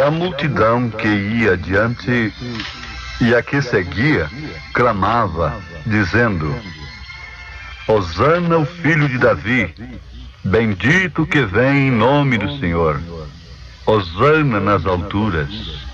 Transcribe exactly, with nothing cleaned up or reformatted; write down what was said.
a multidão que ia adiante e a que seguia clamava, dizendo: Hosana, o filho de Davi, bendito que vem em nome do Senhor. Hosana nas alturas.